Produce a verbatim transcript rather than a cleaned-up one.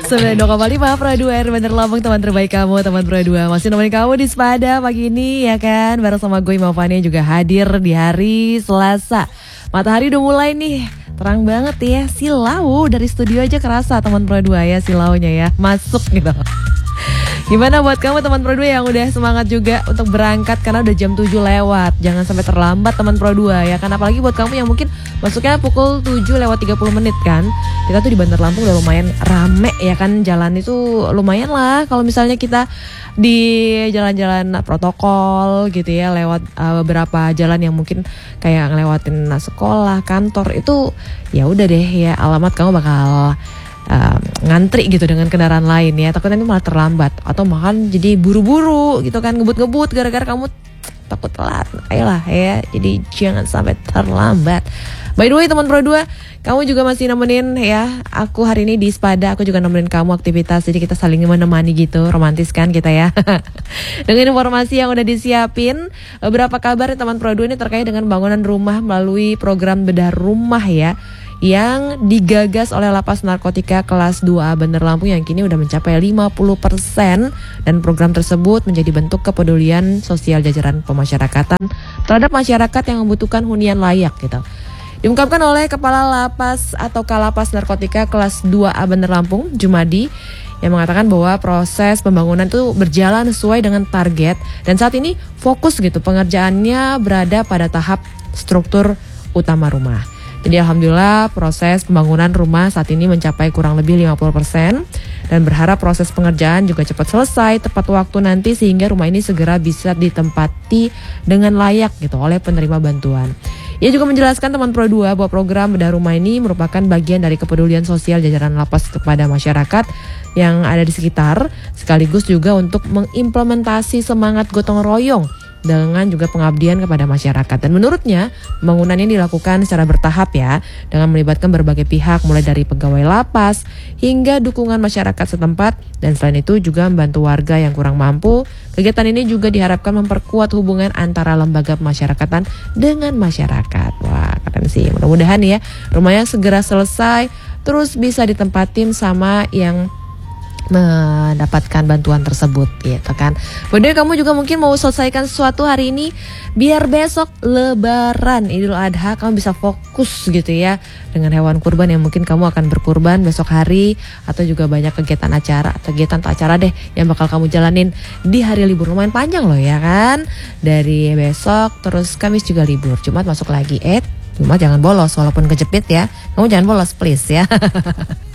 sembilan puluh dua koma lima Pro dua R Bandar Lampung, teman terbaik kamu, teman Pro dua. Masih nemenin kamu di Sepada pagi ini ya kan. Bareng sama gue Imam Fani juga hadir di hari Selasa. Matahari udah mulai nih, terang banget ya. Silau dari studio aja kerasa teman Pro dua ya, silaunya ya. Masuk gitu. Gimana buat kamu teman Pro dua yang udah semangat juga untuk berangkat karena udah jam tujuh lewat. Jangan sampai terlambat teman Pro dua ya kan. Apalagi buat kamu yang mungkin masuknya pukul tujuh lewat tiga puluh menit kan. Kita tuh di Bandar Lampung udah lumayan rame ya kan. Jalan itu lumayan lah kalau misalnya kita di jalan-jalan protokol gitu ya. Lewat uh, beberapa jalan yang mungkin kayak ngelewatin sekolah, kantor. Itu ya udah deh ya, alamat kamu bakal Uh, ngantri gitu dengan kendaraan lain ya. Takut nanti malah terlambat atau makan jadi buru-buru gitu kan, ngebut-ngebut gara-gara kamu takut telat. Ayolah ya, jadi jangan sampai terlambat. By the way teman Pro dua, kamu juga masih nemenin ya aku hari ini di Sepada. Aku juga nemenin kamu aktivitas, jadi kita saling menemani gitu. Romantis kan kita ya. Dengan informasi yang udah disiapin, beberapa kabar teman Pro dua ini terkait dengan bangunan rumah melalui program bedah rumah ya, yang digagas oleh Lapas Narkotika kelas dua A Bandar Lampung yang kini udah mencapai lima puluh persen, dan program tersebut menjadi bentuk kepedulian sosial jajaran pemasyarakatan terhadap masyarakat yang membutuhkan hunian layak gitu. Diungkapkan oleh Kepala Lapas atau Kalapas Narkotika kelas dua A Bandar Lampung, Jumadi, yang mengatakan bahwa proses pembangunan itu berjalan sesuai dengan target dan saat ini fokus gitu pengerjaannya berada pada tahap struktur utama rumah. Jadi alhamdulillah proses pembangunan rumah saat ini mencapai kurang lebih lima puluh persen dan berharap proses pengerjaan juga cepat selesai tepat waktu nanti sehingga rumah ini segera bisa ditempati dengan layak gitu oleh penerima bantuan. Ia juga menjelaskan teman Pro dua bahwa program bedah rumah ini merupakan bagian dari kepedulian sosial jajaran lapas kepada masyarakat yang ada di sekitar, sekaligus juga untuk mengimplementasi semangat gotong royong dengan juga pengabdian kepada masyarakat. Dan menurutnya pembangunan ini dilakukan secara bertahap ya, dengan melibatkan berbagai pihak mulai dari pegawai lapas hingga dukungan masyarakat setempat, dan selain itu juga membantu warga yang kurang mampu. Kegiatan ini juga diharapkan memperkuat hubungan antara lembaga pemasyarakatan dengan masyarakat. Wah keren sih, mudah-mudahan ya rumahnya segera selesai terus bisa ditempatin sama yang mendapatkan bantuan tersebut gitu kan. Kemudian kamu juga mungkin mau selesaikan sesuatu hari ini biar besok Lebaran Idul Adha kamu bisa fokus gitu ya dengan hewan kurban yang mungkin kamu akan berkurban besok hari, atau juga banyak kegiatan acara atau kegiatan atau acara deh yang bakal kamu jalanin di hari libur lumayan panjang loh ya kan. Dari besok terus Kamis juga libur, Jumat masuk lagi. Eh Jumat jangan bolos walaupun kejepit ya. Kamu jangan bolos please ya.